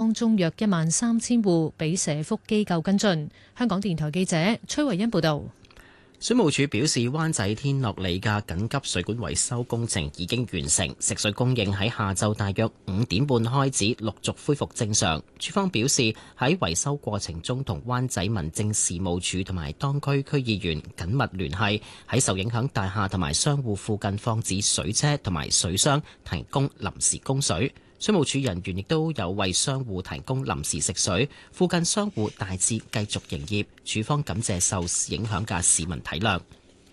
當中約13000戶俾社福機構跟進。香港電台記者崔慧欣報道。 水務署表示，灣仔天樂里嘅緊急水管維修工程已經完成，食水供應喺下晝大約5點半開始陸續恢復正常。署方表示，喺維修過程中同灣仔民政事務處同埋當區區議員緊密聯繫，喺受影響大廈同埋商戶附近放置水車同埋水箱，提供臨時供水。水務署人員亦都有為商戶提供臨時食水，附近商戶大致繼續營業。署方感謝受影響嘅市民體諒。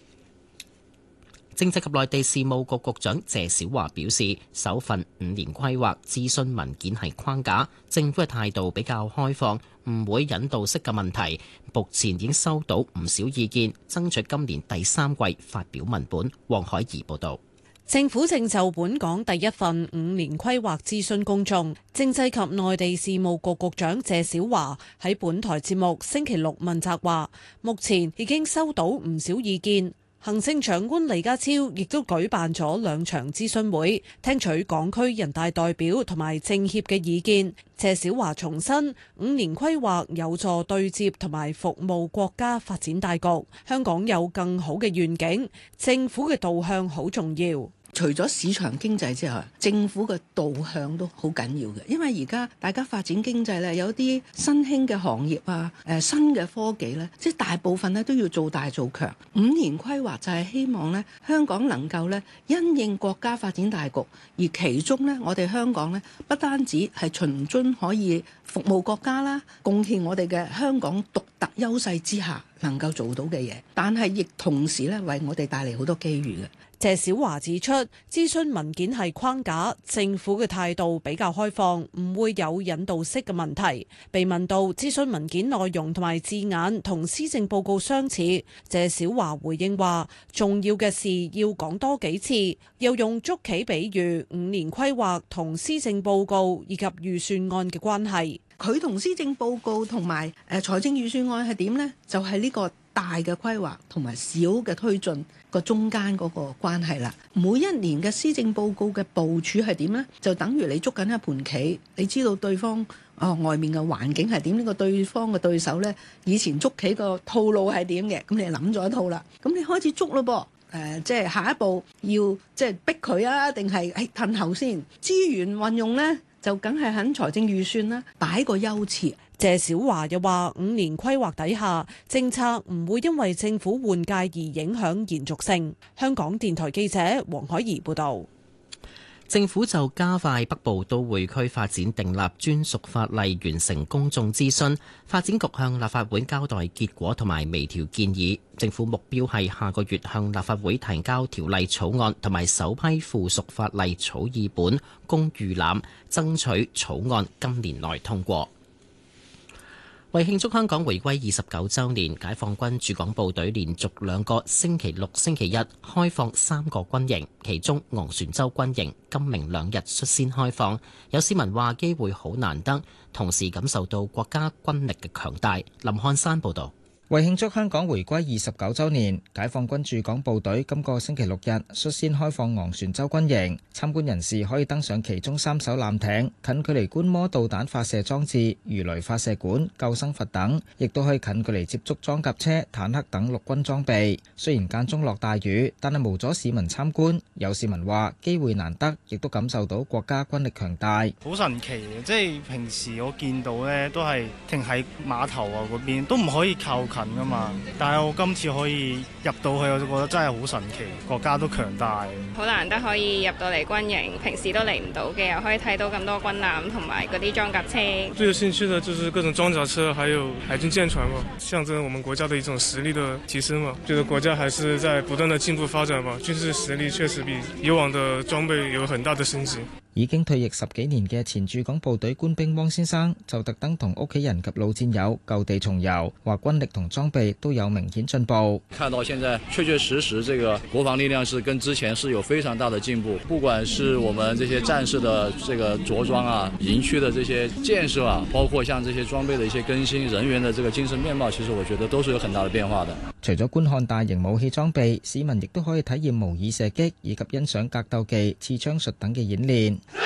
政制及內地事務局局長謝小華表示，首份5年規劃諮詢文件係框架，政府嘅態度比較開放，唔會引導式嘅問題。目前已經收到唔少意見，爭取今年第3季發表文本。黃海怡報導。 政府正就本港第一份5年規劃諮詢公眾，政制及內地事務局局長謝小華喺本台節目星期六問責話，目前已經收到唔少意見。行政長官李家超亦都舉辦咗2場諮詢會，聽取港區人大代表同埋政協嘅意見。謝小華重申，5年規劃有助對接同埋服務國家發展大局，香港有更好嘅願景，政府嘅導向好重要。 除咗市場經濟之外，政府嘅導向都好緊要嘅，因為而家大家發展經濟咧，有啲新興嘅行業啊，新嘅科技咧，即係大部分咧都要做大做強。5年規劃就係希望咧，香港能夠咧因應國家發展大局，而其中咧我哋香港咧不單止係循遵可以服務國家啦，貢獻我哋嘅香港獨特優勢之下能夠做到嘅嘢，但係亦同時咧為我哋帶嚟好多機遇嘅。 謝小華指出，諮詢文件係框架，政府嘅態度比較開放，唔會有引導式嘅問題。被問到諮詢文件內容同埋字眼同施政報告相似，謝小華回應話，重要嘅事要講多幾次，又用捉棋比喻5年規劃同施政報告以及預算案嘅關係。 佢同施政報告同埋財政預算案係點呢？就係呢個大嘅規劃同埋小嘅推進個中間嗰個關係啦。每一年嘅施政報告嘅部署係點呢？就等於你捉緊一盤棋，你知道對方外面嘅環境係點，呢個對方嘅對手呢，以前捉棋個套路係點嘅，咁你諗咗一套啦，咁你開始捉咯噃。即係下一步要即係逼佢啊，定係褪後先？資源運用呢，就梗係喺財政預算啦，擺個優次。 謝小華又話：5年規劃底下，政策唔會因為政府換屆而影響延續性。香港電台記者黃海怡報導。 政府就加快北部都會區發展訂立專屬法例，完成公眾諮詢。發展局向立法會交代結果同埋微調建議。政府目標係下個月向立法會提交條例草案同埋首批附屬法例草擬本，供預覽，爭取草案今年內通過。為慶祝香港回歸29週年，解放軍駐港部隊連續2個星期六、星期日開放3個軍營，其中昂船洲軍營今明2日率先開放。有市民話機會好難得，同時感受到國家軍力嘅強大。林漢山報導。 為慶祝香港回歸29週年，解放軍駐港部隊今個星期六日率先開放昂船洲軍營，參觀人士可以登上其中3艘艦艇，近距離觀摩導彈發射裝置、魚雷發射管、救生筏等，亦都可以近距離接觸裝甲車、坦克等陸軍裝備。雖然間中落大雨，但係無阻市民參觀。有市民話機會難得，亦都感受到國家軍力強大。 好神奇嘅，即係平時我見到呢都係停喺碼頭啊嗰邊，都唔可以靠近噶嘛，但係我今次可以入到去，我就覺得真係好神奇，國家都強大。 好難得可以入到嚟軍營，平時都嚟唔到嘅，又可以睇到咁多軍艦同埋嗰啲裝甲車。 最有興趣的就是各種裝甲車，還有海軍艦船嘛，象徵我們國家的一種實力的提升嘛。覺得國家還是在不斷的進步發展嘛，軍事實力確實比以往的裝備有很大的升級。 已經退役10幾年嘅前駐港部隊官兵汪先生就特登同屋企人及老戰友舊地重遊，話軍力同裝備都有明顯進步。 看到現在確確實這個國防力量是跟之前是有非常大的進步，不管是我們這些戰士的這個着裝啊、營區的這些建設啊，包括像這些裝備的一些更新、人員的這個精神面貌，其實我覺得都是有很大的變化的。 除咗觀看大型武器裝備，市民亦都可以體驗模擬射擊以及欣賞格鬥技、刺槍術等嘅演練。